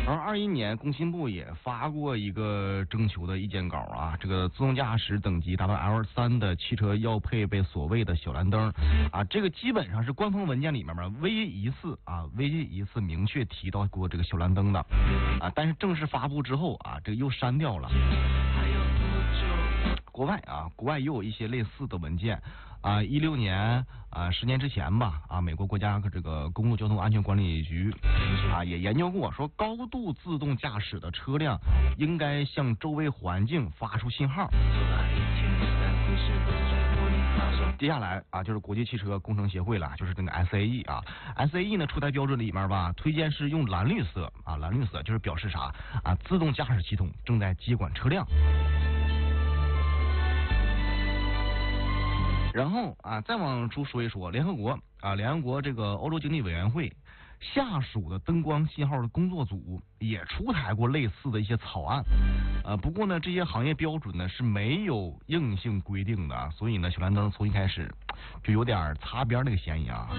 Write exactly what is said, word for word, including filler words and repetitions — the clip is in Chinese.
而二一年工信部也发过一个征求的意见稿啊，这个自动驾驶等级达到 L 三的汽车要配备所谓的小蓝灯啊，这个基本上是官方文件里面嘛唯一一次啊，唯一一次明确提到过这个小蓝灯的啊，但是正式发布之后啊，这个又删掉了。国外啊，国外也有一些类似的文件啊，一六年啊，十年之前吧啊，美国国家这个公路交通安全管理局啊也研究过，说高度自动驾驶的车辆应该向周围环境发出信号。接下来啊，就是国际汽车工程协会了，就是那个 S A E 啊 ，S A E 呢出台标准里面吧，推荐是用蓝绿色啊，蓝绿色就是表示啥啊，自动驾驶系统正在接管车辆。然后啊，再往出说一说，联合国啊，联合国这个欧洲经济委员会下属的灯光信号的工作组也出台过类似的一些草案，呃，不过呢，这些行业标准呢是没有硬性规定的，所以呢，小蓝灯从一开始就有点擦边那个嫌疑啊。